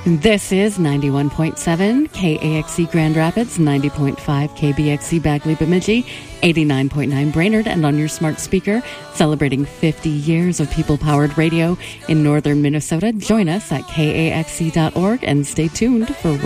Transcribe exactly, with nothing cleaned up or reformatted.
This is ninety-one point seven K A X C Grand Rapids, ninety point five K B X C Bagley Bemidji, eighty-nine point nine Brainerd, and on your smart speaker, celebrating fifty years of people-powered radio in northern Minnesota. Join us at K A X C dot org and stay tuned for